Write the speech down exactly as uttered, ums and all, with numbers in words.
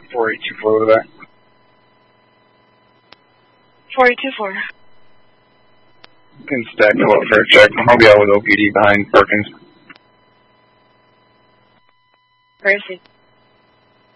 four eight two four with that. four eight two four. You can stack the up for a check. I'll be out with O P D behind Perkins. Where is he?